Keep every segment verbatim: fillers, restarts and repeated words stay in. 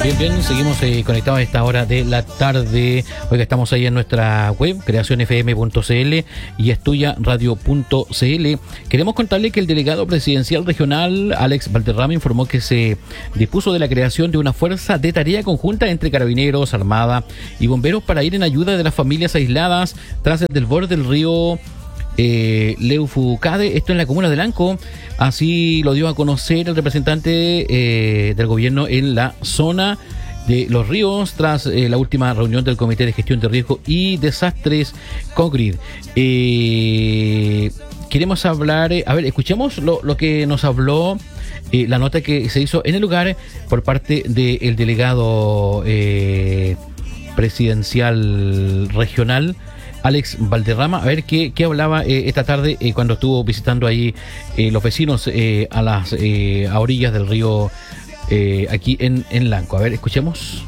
Bien, bien, seguimos eh, conectados a esta hora de la tarde. Hoy estamos ahí en nuestra web, creación f m punto c l y estuya radio punto c l. Queremos contarle que el delegado presidencial regional, Alex Valderrama, informó que se dispuso de la creación de una fuerza de tarea conjunta entre carabineros, armada y bomberos para ir en ayuda de las familias aisladas tras el desborde del río Eh, Leufucade, esto en la comuna de Lanco. Así lo dio a conocer el representante eh, del gobierno en la zona de Los Ríos tras eh, la última reunión del Comité de Gestión de Riesgo y Desastres COGRID. Eh, queremos hablar, eh, a ver, escuchemos lo, lo que nos habló, eh, la nota que se hizo en el lugar por parte del delegado eh, presidencial regional, Alex Valderrama, a ver qué, qué hablaba eh, esta tarde eh, cuando estuvo visitando ahí eh, los vecinos eh, a las eh, a orillas del río eh, aquí en, en Lanco. A ver, escuchemos.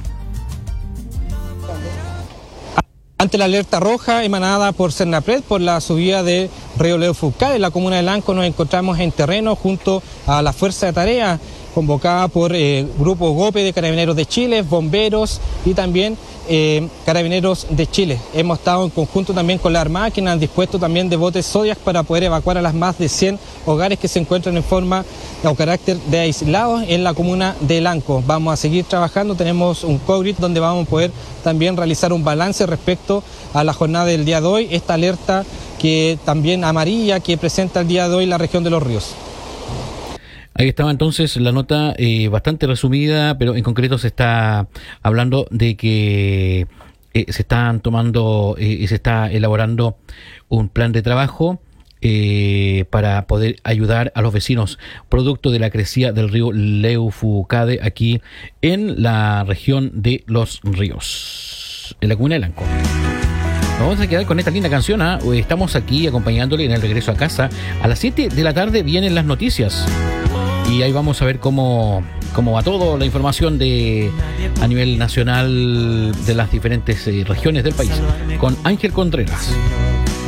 Ante la alerta roja emanada por Cernapred por la subida de río Leufucade en la comuna de Lanco, nos encontramos en terreno junto a la fuerza de tarea convocada por el eh, grupo GOPE de Carabineros de Chile, bomberos y también eh, Carabineros de Chile. Hemos estado en conjunto también con la Armada, quienes han dispuesto también de botes Zodiac para poder evacuar a las más de cien hogares que se encuentran en forma o carácter de aislados en la comuna de Lanco. Vamos a seguir trabajando, tenemos un COGRID donde vamos a poder también realizar un balance respecto a la jornada del día de hoy, esta alerta que también amarilla que presenta el día de hoy la región de Los Ríos. Ahí estaba entonces la nota eh, bastante resumida, pero en concreto se está hablando de que eh, se están tomando y eh, se está elaborando un plan de trabajo eh, para poder ayudar a los vecinos producto de la crecida del río Leufucade aquí en la región de Los Ríos, en la comuna de Lanco. Vamos a quedar con esta linda canción, ¿eh? Estamos aquí acompañándole en el regreso a casa. A las siete de la tarde vienen las noticias. Y ahí vamos a ver cómo, cómo va todo, la información de a nivel nacional de las diferentes eh, regiones del país, con Ángel Contreras.